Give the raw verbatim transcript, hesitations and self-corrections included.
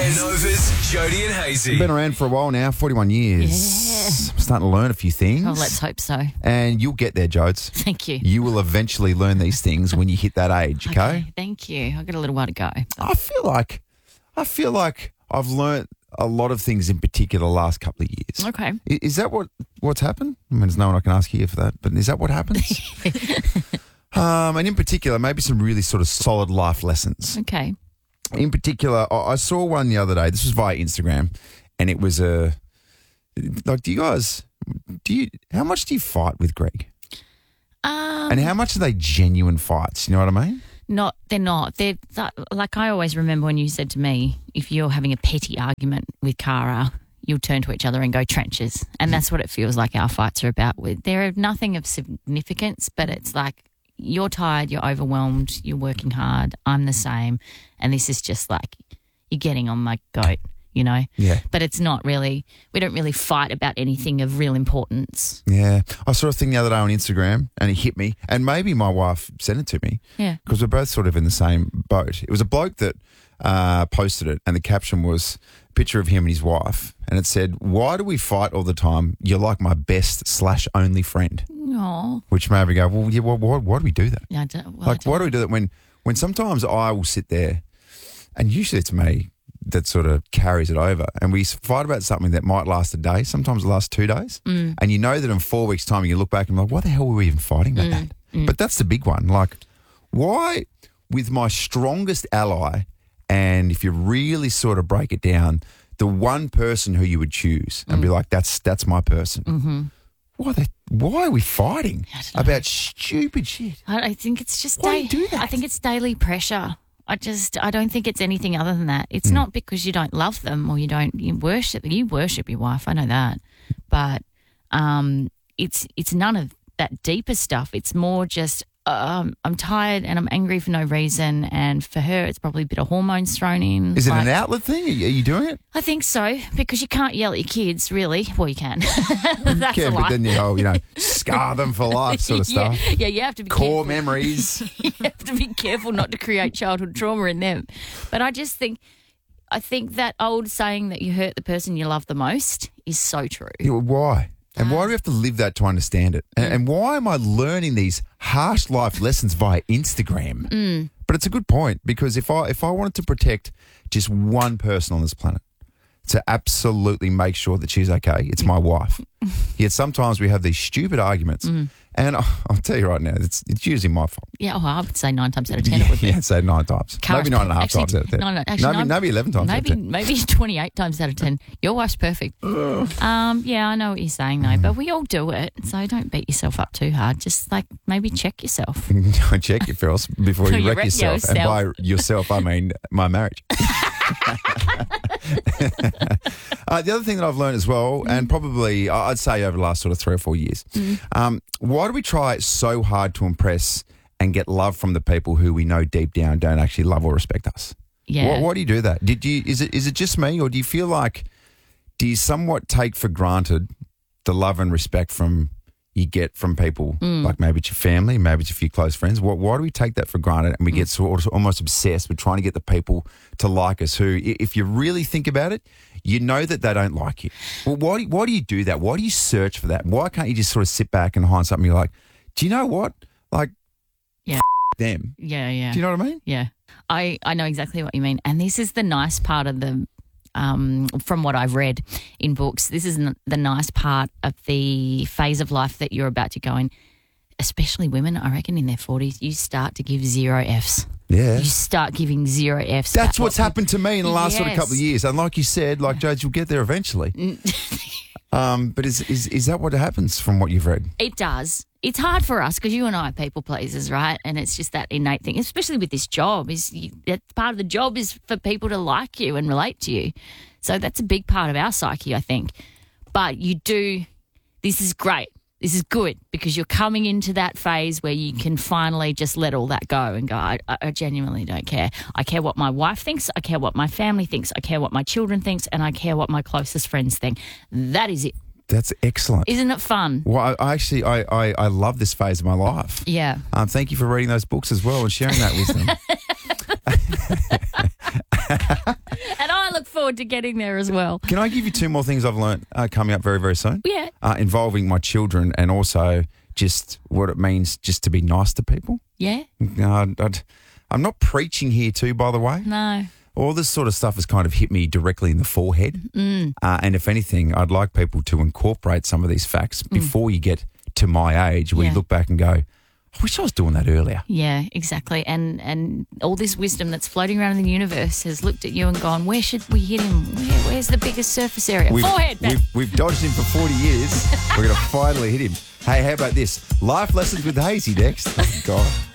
Novas, Jody and Hazy. Been around for a while now, forty-one years. Yeah. I'm starting to learn a few things. Oh, let's hope so. And you'll get there, Jodes. Thank you. You will eventually learn these things when you hit that age, okay? Okay, thank you. I've got a little while to go. I feel like I feel like I've learnt a lot of things in particular the last couple of years. Okay. I- Is that what what's happened? I mean, there's no one I can ask here for that, but is that what happens? um, and in particular, maybe some really sort of solid life lessons. Okay. In particular, I I saw one the other day. This was via Instagram, and it was a like. Do you guys? Do you? How much do you fight with Greg? Um, And how much are they genuine fights? You know what I mean? Not, they're not. They're th- like I always remember when you said to me, if you're having a petty argument with Cara, you'll turn to each other and go trenches, and that's what it feels like our fights are about. With they're nothing of significance, but it's like you're tired, you're overwhelmed, you're working hard. I'm the same, and this is just like you're getting on my goat, you know. Yeah. But it's not really. We don't really fight about anything of real importance. Yeah. I saw a thing the other day on Instagram, and it hit me, and maybe my wife sent it to me. Yeah. Because we're both sort of in the same boat. It was a bloke that uh, posted it, and the caption was a picture of him and his wife, and it said, "Why do we fight all the time? You're like my best slash only friend." No. Which made me go, well, yeah, why, why, why do we do that? I don't, well, I Like, don't- why do we do that when, when sometimes I will sit there, and usually it's me that sort of carries it over, and we fight about something that might last a day, sometimes it lasts two days, Mm. and you know that in four weeks' time you look back and you're like, why the hell were we even fighting about Mm. that? But that's the big one. Like, why with my strongest ally, and if you really sort of break it down, the one person who you would choose and be Mm. like, that's that's my person. Mm-hmm. Why, they, why are we fighting I don't know. about stupid shit? I, I think it's just Why do da- you do that? I think it's daily pressure. I just I don't think it's anything other than that. Hmm. It's not because you don't love them or you don't you worship you worship your wife. I know that, but um, it's it's none of that deeper stuff. It's more just um, I'm tired and I'm angry for no reason. And for her, it's probably a bit of hormones thrown in. Is it Like- an outlet thing? Are you, are you doing it? I think so, because you can't yell at your kids, really. Well, you can. That's Yeah, a but lie. then you know, you know, scar them for life sort of yeah, stuff. yeah, you have to be Core careful. memories. You have to be careful not to create childhood trauma in them. But I just think, I think that old saying that you hurt the person you love the most is so true. Yeah, well, why? And why do we have to live that to understand it? And, and why am I learning these harsh life lessons via Instagram? Mm. But it's a good point, because if I if I wanted to protect just one person on this planet, to absolutely make sure that she's okay, it's my wife. Yet sometimes we have these stupid arguments, and I'll, I'll tell you right now, it's it's usually my fault. Yeah, oh, I would say nine times out of ten Yeah, it would be. yeah, say nine times, Cara's maybe nine and a half actually- times out of ten. No, no, actually, maybe, nine- maybe eleven times Maybe out of ten. maybe twenty-eight times out of ten. Your wife's perfect. Um, yeah, I know what you're saying though, but we all do it, so don't beat yourself up too hard. Just like maybe check yourself. Check your first before you You wreck wreck yourself. And by yourself, I mean my marriage. uh, the other thing that I've learned as well, and probably I- I'd say over the last sort of three or four years, um, why do we try so hard to impress and get love from the people who we know deep down don't actually love or respect us? Yeah. Why, why do you do that? Did you? Is it is it just me, or do you feel like do you somewhat take for granted the love and respect from you get from people, like maybe it's your family, maybe it's a few close friends? Why, why do we take that for granted and we get sort of almost obsessed with trying to get the people to like us who, i- if you really think about it, you know that they don't like you? Well, why do you, why do you do that? Why do you search for that? Why can't you just sort of sit back and find something you're like, do you know what? Like, Yeah. f- them. Yeah, yeah. Do you know what I mean? Yeah, I, I know exactly what you mean. And this is the nice part of the, um, from what I've read in books, this is n- the nice part of the phase of life that you're about to go in, especially women, I reckon in their forties, you start to give zero Fs. Yeah. You start giving zero Fs. That's about what's what happened to me in the last sort of Yes. couple of years. And like you said, like Jade, you'll get there eventually. um, but is, is is that what happens from what you've read? It does. It's hard for us because you and I are people pleasers, right? And it's just that innate thing, especially with this job. Is you, that part of the job is for people to like you and relate to you. So that's a big part of our psyche, I think. But you do. This is great. This is good because you're coming into that phase where you can finally just let all that go and go, I, I genuinely don't care. I care what my wife thinks. I care what my family thinks. I care what my children thinks. And I care what my closest friends think. That is it. That's excellent. Isn't it fun? Well, I, I actually, I, I, I love this phase of my life. Yeah. Um, thank you for reading those books as well and sharing that wisdom. And I look forward to getting there as well. Can I give you two more things I've learnt uh, coming up very, very soon? Yeah. Uh, involving my children and also just what it means just to be nice to people. Yeah? Uh, I'd, I'm not preaching here too, by the way. No. All this sort of stuff has kind of hit me directly in the forehead. Mm. Uh, and if anything, I'd like people to incorporate some of these facts Mm. before you get to my age, where Yeah. you look back and go, I wish I was doing that earlier. Yeah, exactly. And and all this wisdom that's floating around in the universe has looked at you and gone, where should we hit him? Where, where's the biggest surface area? We've, Forehead, Ben. we've, we've dodged him for forty years. We're going to finally hit him. Hey, how about this? Life lessons with Hazy next. Oh, God.